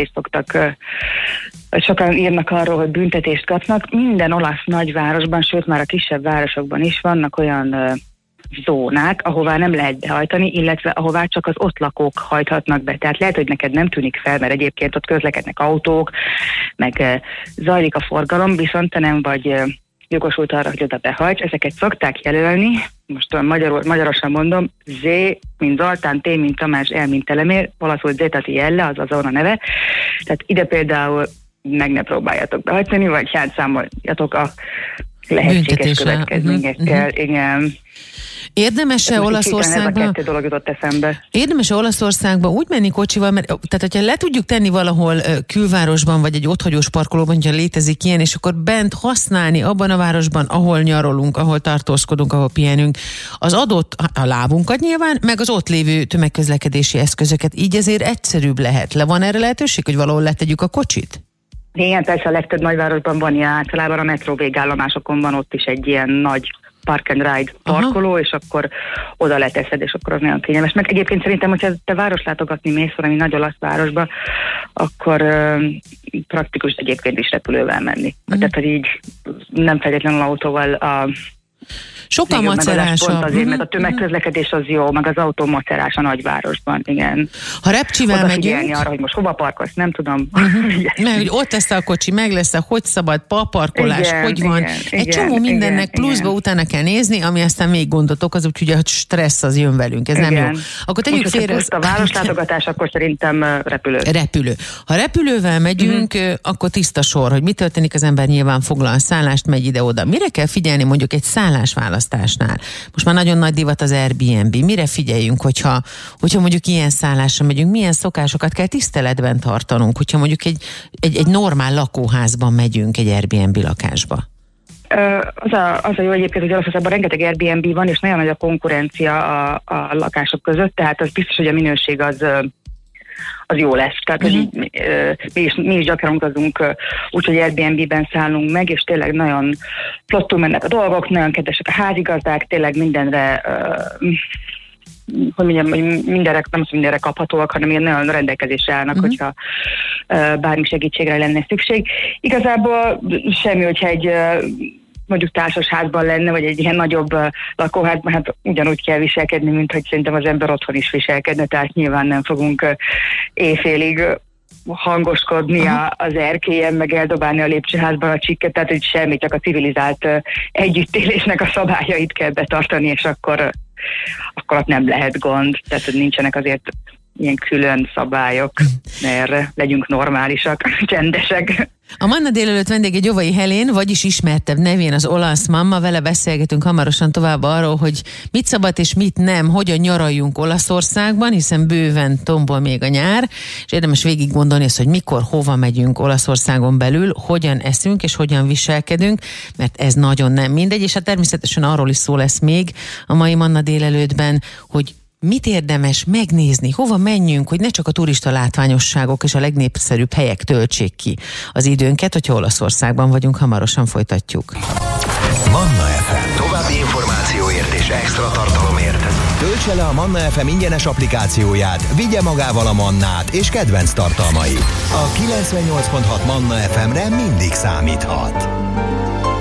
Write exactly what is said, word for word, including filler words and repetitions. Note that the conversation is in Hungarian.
büntetést szoktak, sokan írnak arról, hogy büntetést kapnak. Minden olasz nagyvárosban, sőt már a kisebb városokban is vannak olyan zónák, ahová nem lehet behajtani, illetve ahová csak az ott lakók hajthatnak be. Tehát lehet, hogy neked nem tűnik fel, mert egyébként ott közlekednek autók, meg zajlik a forgalom, viszont te nem vagy jogosult arra, hogy oda behajts. Ezeket szokták jelölni, most magyarul, magyarosan mondom, Z, mint Zoltán, T, mint Tamás, L, mint Telemér, olaszul Zetati Jelle, az a zóna neve. Tehát ide például meg ne próbáljatok behajtani, vagy hát számoljatok a lehetséges következményekkel. Uh-huh. Igen. Érdemes-e Olaszországba? Érdemes-e Olaszországba úgy menni kocsival, mert tehát hogyha le tudjuk tenni valahol külvárosban, vagy egy otthagyós parkolóban, hogyha létezik ilyen, és akkor bent használni abban a városban, ahol nyarolunk, ahol tartózkodunk, ahol pihenünk, az adott a lábunkat nyilván, meg az ott lévő tömegközlekedési eszközöket. Így ezért egyszerűbb lehet. Le van erre lehetőség, hogy valahol letegyük a kocsit? Igen, persze a legtöbb nagyvárosban van ilyen, általában a metró végállomásokon van ott is egy ilyen nagy park and ride parkoló, aha, és akkor oda leteszed, és akkor az nagyon kényelmes. Meg egyébként szerintem, hogyha te városlátogatni mész valami nagy olasz városba, akkor uh, praktikus egyébként is repülővel menni. Uh-huh. Tehát, hogy így nem feltétlenül autóval a sokkal macerásabb. Azért, mert a tömegközlekedés az jó, meg az autó macerás a nagyvárosban, igen. Ha repcsivel megyünk... arra, hogy most hova parkolsz, nem tudom. Uh-huh. Mert hogy ott lesz a kocsi, meg lesz a hogy szabad, parkolás, igen, hogy van. Igen, egy igen, csomó mindennek igen, pluszba igen. utána kell nézni, ami aztán még gondot okoz, úgyhogy a stressz az jön velünk, ez igen. nem jó. Akkor tegyük félre... Most, a városlátogatás, akkor szerintem repülő. Repülő. Ha repülővel megyünk, uh-huh. akkor tiszta sor, hogy mi történik, az ember nyilván foglal szállást, megy ide-oda. Mire kell figyelni mondjuk egy szállásválasztásnál? Most már nagyon nagy divat az Airbnb. Mire figyeljünk, hogyha, hogyha mondjuk ilyen szállásra megyünk? Milyen szokásokat kell tiszteletben tartanunk, hogyha mondjuk egy, egy, egy normál lakóházban megyünk, egy Airbnb lakásba? Az a, az a jó egyébként, hogy Olaszországban rengeteg Airbnb van, és nagyon nagy a konkurencia a, a lakások között, tehát az biztos, hogy a minőség az az jó lesz. Tehát, uh-huh. hogy így, mi, is, mi is gyakran utazunk úgy, hogy Airbnb-ben szállunk meg, és tényleg nagyon flottul mennek a dolgok, nagyon kedvesek a házigazdák, tényleg mindenre, uh, hogy mondjam, mindenre, nem az mindenre kaphatóak, hanem ilyen nagyon rendelkezésre állnak, uh-huh. hogyha uh, bármi segítségre lenne szükség. Igazából semmi, hogyha egy uh, mondjuk társasházban lenne, vagy egy ilyen nagyobb uh, lakóházban, hát ugyanúgy kell viselkedni, mint hogy szerintem az ember otthon is viselkedne, tehát nyilván nem fogunk uh, éjfélig uh, hangoskodni uh-huh. a, az erkélyen, meg eldobálni a lépcsőházban a csikket, tehát hogy semmi, csak a civilizált uh, együttélésnek a szabályait kell betartani, és akkor, uh, akkor ott nem lehet gond, tehát hogy nincsenek azért ilyen külön szabályok, mert legyünk normálisak, csendesek. A Manna délelőtt vendége Gyovai Helén, vagyis ismertebb nevén az olasz mamma, vele beszélgetünk hamarosan tovább arról, hogy mit szabad és mit nem, hogyan nyaraljunk Olaszországban, hiszen bőven tombol még a nyár, és érdemes végig gondolni azt, hogy mikor, hova megyünk Olaszországon belül, hogyan eszünk és hogyan viselkedünk, mert ez nagyon nem mindegy, és hát természetesen arról is szó lesz még a mai Manna délelőttben, hogy mit érdemes megnézni, hova menjünk, hogy ne csak a turista látványosságok és a legnépszerűbb helyek töltsék ki az időnket, hogyha Olaszországban vagyunk, hamarosan folytatjuk. Manna ef em. További információért és extra tartalomért töltse le a Manna ef em ingyenes applikációját, vigye magával a Mannát és kedvenc tartalmait. A kilencvennyolc pont hat Manna ef emre mindig számíthat.